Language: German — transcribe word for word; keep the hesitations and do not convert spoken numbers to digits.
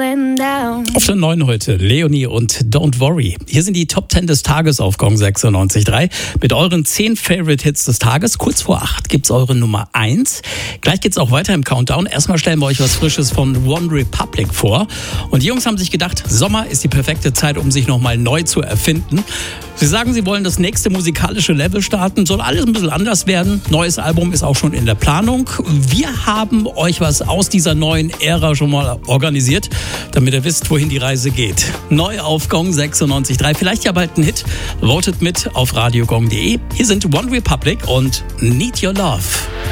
going down. Auf der neuen heute Leonie und Don't Worry. Hier sind die Top zehn des Tages auf Gong sechsundneunzig Komma drei mit euren zehn Favorite Hits des Tages. Kurz vor acht gibt's eure Nummer eins. Gleich geht's auch weiter im Countdown. Erstmal stellen wir euch was Frisches von One Republic vor. Und die Jungs haben sich gedacht, Sommer ist die perfekte Zeit, um sich nochmal neu zu erfinden. Sie sagen, sie wollen das nächste musikalische Level starten, soll alles ein bisschen anders werden. Neues Album ist auch schon in der Planung. Wir haben euch was aus dieser neuen Ära schon mal organisiert, damit ihr wisst, wohin die Reise geht. Neu auf Gong sechsundneunzig Komma drei, vielleicht ja bald ein Hit. Votet mit auf radiogong punkt de. Hier sind One Republic und Need Your Love.